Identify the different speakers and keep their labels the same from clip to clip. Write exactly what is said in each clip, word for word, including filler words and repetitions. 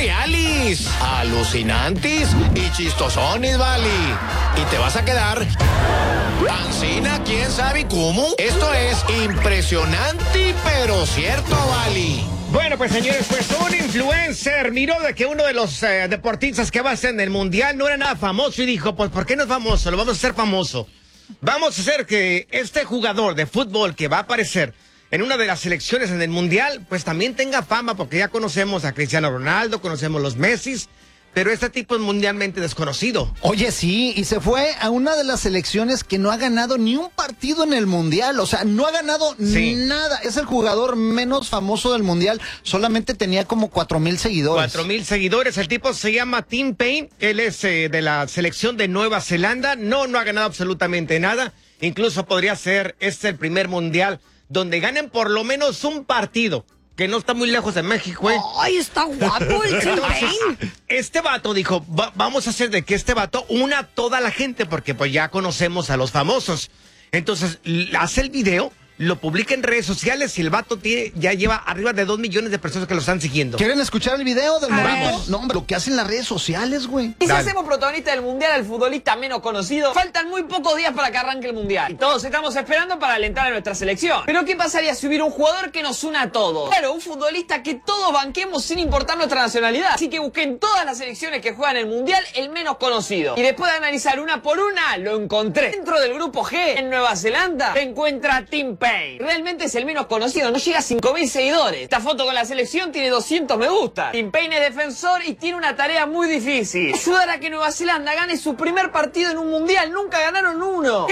Speaker 1: reales, alucinantes y chistosones, vale. Y te vas a quedar pancina, quién sabe cómo. Esto es impresionante, pero cierto, vale.
Speaker 2: Bueno, pues señores, pues un influencer miró de que uno de los eh, deportistas que va a ser en el mundial no era nada famoso y dijo, pues ¿por qué no es famoso? Lo vamos a hacer famoso. Vamos a hacer que este jugador de fútbol que va a aparecer en una de las selecciones en el mundial, pues también tenga fama, porque ya conocemos a Cristiano Ronaldo, conocemos los Messis, pero este tipo es mundialmente desconocido.
Speaker 3: Oye, sí, y se fue a una de las selecciones que no ha ganado ni un partido en el mundial, o sea, no ha ganado sí. nada. Es el jugador menos famoso del mundial, solamente tenía como cuatro mil seguidores.
Speaker 2: Cuatro mil seguidores, el tipo se llama Tim Payne, él es eh, de la selección de Nueva Zelanda, no, no ha ganado absolutamente nada, incluso podría ser este el primer mundial donde ganen por lo menos un partido. Que no está muy lejos de México, ¿eh?
Speaker 4: ¡Ay, está guapo el Tim Payne!
Speaker 2: Este vato dijo, va, vamos a hacer de que este vato una a toda la gente, porque pues ya conocemos a los famosos. Entonces, hace el video, lo publica en redes sociales y el vato tiene, ya lleva arriba de dos millones de personas que lo están siguiendo.
Speaker 3: ¿Quieren escuchar el video del momento? No, hombre, lo que hacen las redes sociales, güey.
Speaker 5: Y si hacemos protagonista del mundial al futbolista menos conocido, faltan muy pocos días para que arranque el mundial. Y todos estamos esperando para alentar a nuestra selección. Pero ¿qué pasaría si hubiera un jugador que nos una a todos? Claro, un futbolista que todos banquemos sin importar nuestra nacionalidad. Así que busquen todas las selecciones que juegan el mundial el menos conocido. Y después de analizar una por una, lo encontré. Dentro del grupo G, en Nueva Zelanda, se encuentra Tim Payne. Realmente es el menos conocido, no llega a cinco mil seguidores. Esta foto con la selección tiene doscientos me gusta. Tim Payne es defensor y tiene una tarea muy difícil: ayudar a que Nueva Zelanda gane su primer partido en un mundial. Nunca ganaron uno.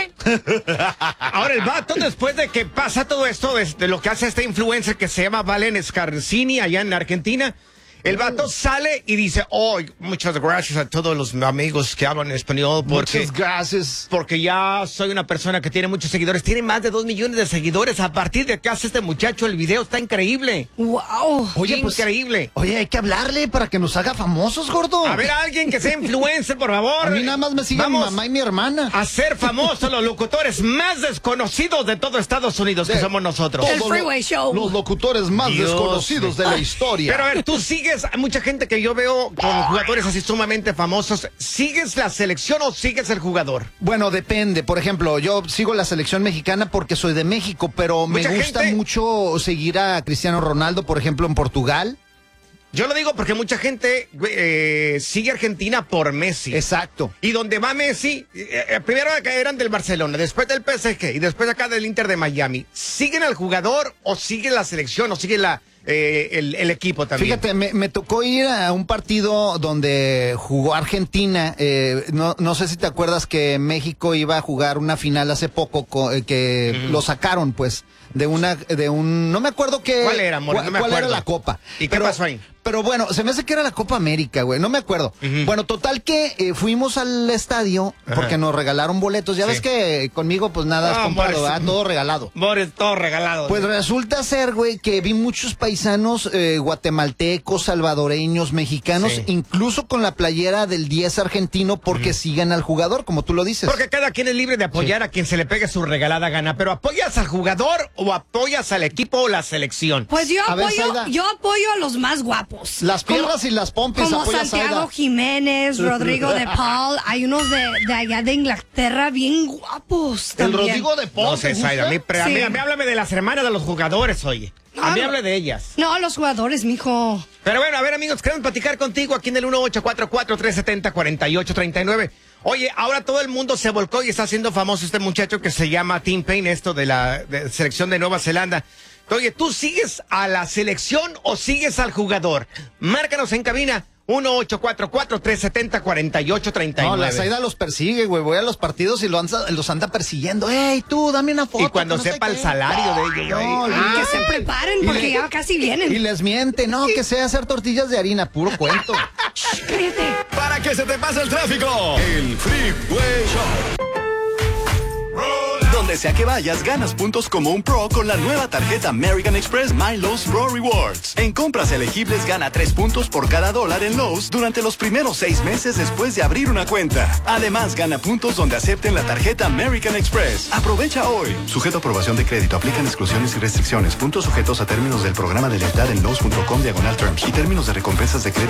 Speaker 2: Ahora el vato, después de que pasa todo esto, de, de lo que hace este influencer que se llama Valen Scarsini allá en Argentina, el vato sale y dice, oh, muchas gracias a todos los amigos que hablan español, porque,
Speaker 3: muchas gracias.
Speaker 2: Porque ya soy una persona que tiene muchos seguidores, tiene más de dos millones de seguidores. A partir de que hace este muchacho el video, está increíble.
Speaker 4: Wow.
Speaker 3: Oye,
Speaker 2: increíble.
Speaker 3: Pues, oye, hay que hablarle para que nos haga famosos, gordo.
Speaker 2: A ver, a alguien que sea influencer, por favor.
Speaker 3: A mí nada más me sigue mi mamá y mi hermana.
Speaker 2: A ser famosos los locutores más desconocidos de todo Estados Unidos, de que somos nosotros.
Speaker 4: El Freeway Show.
Speaker 3: Los locutores más Dios desconocidos de la historia.
Speaker 2: Pero a ver, tú sigues, hay mucha gente que yo veo con jugadores así sumamente famosos. ¿Sigues la selección o sigues el jugador?
Speaker 3: Bueno, depende. Por ejemplo, yo sigo la selección mexicana porque soy de México, pero me gusta gente... mucho seguir a Cristiano Ronaldo, por ejemplo, en Portugal.
Speaker 2: Yo lo digo porque mucha gente eh, sigue Argentina por Messi.
Speaker 3: Exacto.
Speaker 2: Y donde va Messi, eh, primero eran del Barcelona, después del P S G y después acá del Inter de Miami. ¿Siguen al jugador o siguen la selección o siguen la... Eh, el, el equipo también?
Speaker 3: Fíjate, me, me tocó ir a un partido donde jugó Argentina. Eh, no, no sé si te acuerdas que México iba a jugar una final hace poco, co, eh, que uh-huh. lo sacaron, pues, de una, de un, no me acuerdo qué.
Speaker 2: ¿Cuál era, amor? No me
Speaker 3: ¿Cuál
Speaker 2: acuerdo.
Speaker 3: era la copa?
Speaker 2: ¿Y
Speaker 3: pero,
Speaker 2: qué pasó ahí?
Speaker 3: Pero bueno, se me hace que era la Copa América, güey, no me acuerdo. Uh-huh. Bueno, total que eh, fuimos al estadio porque uh-huh. nos regalaron boletos. Ya sí. ves que conmigo, pues nada, no, es comprado, ¿verdad? Todo regalado.
Speaker 2: Boris, todo regalado.
Speaker 3: Pues resulta ser, güey, que vi muchos paisanos eh, guatemaltecos, salvadoreños, mexicanos, sí. incluso con la playera del diez argentino, porque uh-huh. sigan al jugador, como tú lo dices.
Speaker 2: Porque cada quien es libre de apoyar sí. a quien se le pegue su regalada gana. Pero ¿apoyas al jugador o apoyas al equipo o la selección?
Speaker 4: Pues yo
Speaker 3: a
Speaker 4: apoyo,
Speaker 3: ver,
Speaker 4: yo apoyo a los más guapos.
Speaker 3: Las piernas y las pompis.
Speaker 4: Como Santiago Jiménez, Rodrigo de Paul. Hay unos de, de allá de Inglaterra bien guapos también.
Speaker 3: El Rodrigo de Paul.
Speaker 2: No sé, Zaida, a mí, sí. a, mí, a mí háblame de las hermanas de los jugadores, oye. A no, mí hable de ellas.
Speaker 4: No, los jugadores, mijo.
Speaker 2: Pero bueno, a ver, amigos, queremos platicar contigo aquí en el uno ocho cuatro cuatro, tres siete cero, cuatro ocho tres nueve. Oye, ahora todo el mundo se volcó y está haciendo famoso este muchacho que se llama Tim Payne, esto de la de selección de Nueva Zelanda. Oye, ¿tú sigues a la selección o sigues al jugador? Márcanos en cabina uno ocho cuatro cuatro, tres siete cero, cuatro ocho tres nueve.
Speaker 3: No, la Zaida los persigue, güey. Voy a los partidos y los anda, los anda persiguiendo. ¡Ey, tú, dame una foto!
Speaker 2: Y cuando no sepa el qué. salario de ellos, güey.
Speaker 4: No, no, que se preparen porque le, ya casi vienen.
Speaker 3: Y les miente, no, que sea hacer tortillas de harina, puro cuento.
Speaker 4: Cállate.
Speaker 6: Para que se te pase el tráfico, el Freeway Show. Donde sea que vayas, ganas puntos como un pro con la nueva tarjeta American Express My Lowe's Pro Rewards. En compras elegibles, gana tres puntos por cada dólar en Lowe's durante los primeros seis meses después de abrir una cuenta. Además, gana puntos donde acepten la tarjeta American Express. Aprovecha hoy. Sujeto a aprobación de crédito. Aplican exclusiones y restricciones. Puntos sujetos a términos del programa de lealtad en Lowe's punto com diagonal terms y términos de recompensas de crédito.